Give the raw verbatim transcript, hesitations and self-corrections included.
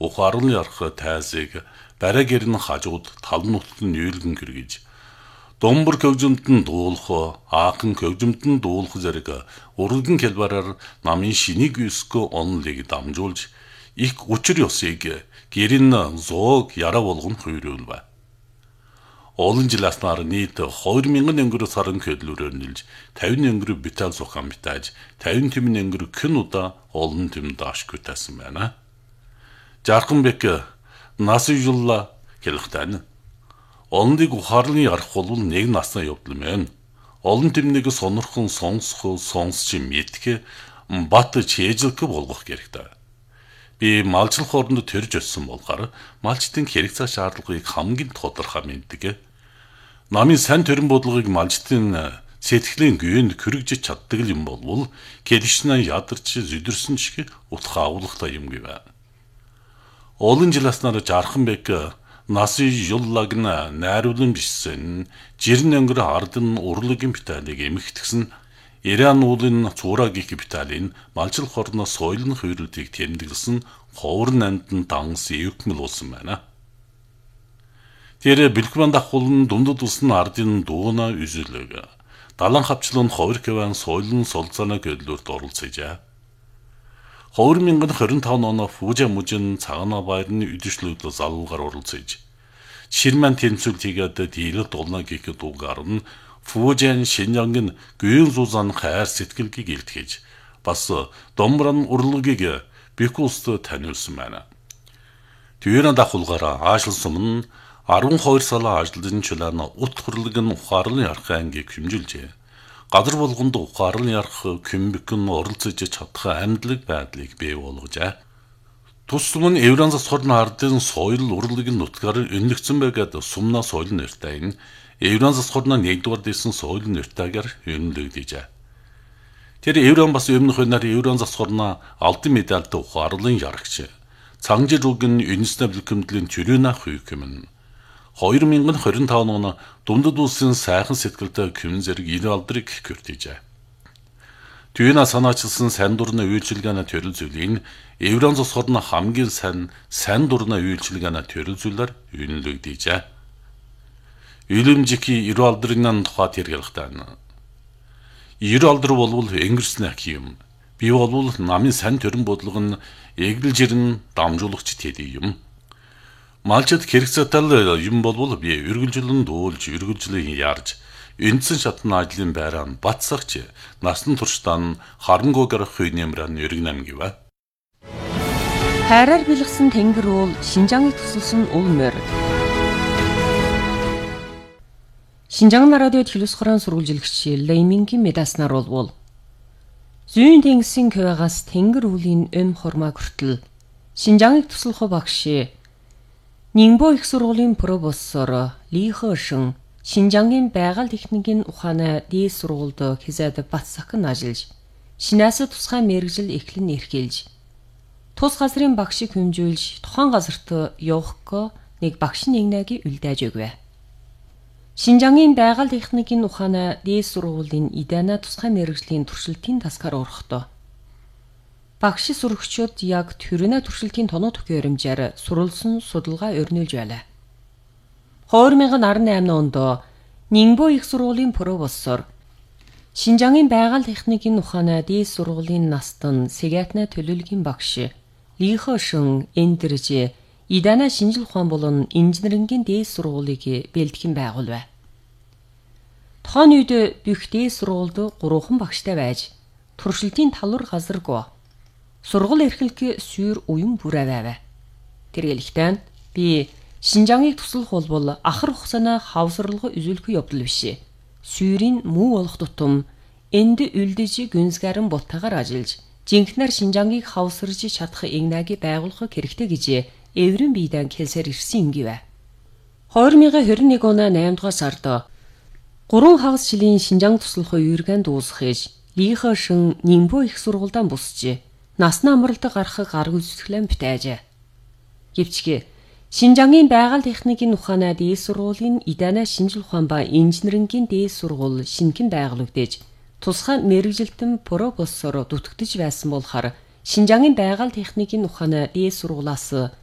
ухаарлын ярах тайзыг бараг ирнэ хажууд тал нутгад нь юйлгэн гэргиж Домбор көвжөмд нь дуулах, аахан көвжөмд нь дуулах зэрэг урлагийн хэлбэрээр намын шинийг өсгөө онлыг дамжуулж их учир ёсыг гэрэн зоог яра болгон хүйрүүлвэ. Олон жиласнаар нийт хоёр мянган өнгөр сарын хөдлөөр нэлж тавин өнгөр битал сухан битаж тавин тимэн өнгөр кэн удаа олон тим дааш көтәсэн байна. Жарханбек нас юлла хэлэхтэн Олныг ухаарлын ярах бол нэг насны явдал мэн. Олон тэмнийг сонирхон сонсох, сонсч мэдэх бат чэжлэх болгох хэрэгтэй. Би малчлах хооронд төрж өссөн болохоор малчтын хэрэгцээ шаардлагыг хамгийн тодорхой мэддэг. Намын сайн төрийн бодлогыг малчтын сэтгэлийн гүйнд хүргэж чаддаг юм болвол кэлшнэ ядарч зүдэрсэн шиг утга авлахтай юм гэвэ. Олон жиласнаар Жарханбек Насы юллагна найруулан бишсэн жирэн өнгөр ардын урлагийн биталийг эмхтгсэн Иран уулын цуураг их биталын малчил хорно соёлын хүйрүүдийг тэмдэглэсэн ховор нандын данс эвкмэл болсон байна. Тэр бэлгван дахулн дундад усан ардын дууна үзүүлэг. Далан хавчлын ховор каван соёлын солцоно гэдлүүрт оролцожээ. хоёр мянган хорин таван оны Фужа мужин цагаана баярны үдэшлүүд залуугаар оролцож Ширман тэнцүүл тэгээд дийлэлт олно гэх дуугаар нь Фужаан Шинжангийн гүйн зузаан хайр сэтгэлгийг илтгэж бас домбран урлагийг бикуст таниулсан байна. Түүнээ дахулгаараа аашил сум нь арван хоёр сала ажлын чулаана ут хурлаг нь ухаарлын ярах ангийг хэмжилжээ. Газар болгонд ухаарлын ярах көмбөкн оролцож чадах амьдлаг байдлыг бий болгожээ. Тусам нь Евран засварын ардын соёл урлагийн нутгаар өнлөгдсөн байгаад сумна соёл нэртэй нь Евран засварны нэгдүгээр дэсэн соёл нэртэйгээр өнлөгдөжээ. Тэр Евран бас өмнөх өнөр Евран засварна алтын медальтай ухаарлын ярагч Цангжир угэн ЮНЕСКО бэлгэмдлийн чөрөөнах хүйкэмэн хоёр мянган хорин таван оны дундад улсын сайхан сэтгэлтэй күн зэрэг ил алдрыг көртөжээ. Түүнээ санаачилсан сайн дурны үйлчилгээний төрөл зүйлийн Евран засварны хамгийн сайн сайн дурны үйлчилгээний төрөл зүйлээр үнэлэгдэжээ. Илэмжики ил алдрын тухай тэргэлхтэй. ил алдар болвол энгэрснэх юм. Би болвол намын сайн төрийн бодлого нь эглжирэн дамжуулагч тэдий юм. Малчд хэрэгцээтэй юм болвол би үргэлжлэн дуулж, үргэлжлэн ярьж, эндсэн шатны ажлын байраа батсагч, насан туршдаа харангуй гарах хийнэмрэн өргөнам гэвэ. Хайраар бэлгсэн тэнгэр уул Шинжааныг тусалсан ул морь. Шинжаан радио телевизхорон сурвалжилагч Леймингийн медаснаар болвол зүйн тэнгисийн квагаас тэнгэр уулийн өм хурмаг хүртэл Шинжааныг туслах багш Нингбо их сургуулийн профессор Ли Хэшин Шинжаангийн байгаль техникийн ухааны дээд сургуульд хэзээд батсахын ажиллаж шинээс тусгай мэргэжил эхлэн эрхэлж тус газрын багшийг хэмжүүлж тухайн газарт явахко нэг багш нэгнэгийн үлдээж өгвэ. Шинжаангийн байгаль техникийн ухааны дээд сургуулийн Идана тусгай мэргэжлийн туршилтын тасгаар орохдоо багш сурагчид яг төрөнө туршилтын тоноо төхөөрөмжээр суралцсан судалгаа өрнүүлж байлаа. хоёр мянган арван eight онд Нингбо их сургуулийн профессор Шинжаангийн байгаль техникийн ухааны дээд сургуулийн настан Сегатна төлөвлөгийн багш Ли Хэшин эндэрж Идана шинжил ухаан болон инженерингийн дээд сургуулийг бэлтгэн байгуулв. Тухайн үед бүх дээд сургуульд гурван багштай байж туршилтын талвар газаргүй сургууль эрхлэх сүйр уян бүрээвэ. Тэргэлхтэн би Шинжааныг туслах болбол ахар хугацааны хавсралга үзүүлэх явдал биш. Сүйрийн муу болох тутам энд үлдэж гүнзгэрэн бутагаар ажиллаж жинхнэр Шинжааныг хавсарж чадах игнагийг байгуулах хэрэгтэй гэж Эврэн биедан хэлсээр ирсэн юм гэвэ. хоёр мянган хорин нэг оны eight дугаар сард гурван хагас жилийн Шинжаан туслах үерхэн дуусгаж Ли Хэшин Нингбо их сургуульд бусж насны амралт гарах гарг үзүүлэлэн битээжээ. Гэвч Шинжаангийн байгаль техникийн ухааны дээд сургуулийн Идана шинжил ухаан ба инженерингийн дээд сургууль шинхэн байгуулагдаж тусгай мэргэжилтэн профессор дутагдж байсан болохоор Шинжаангийн байгаль техникийн ухааны дээд сургуулиас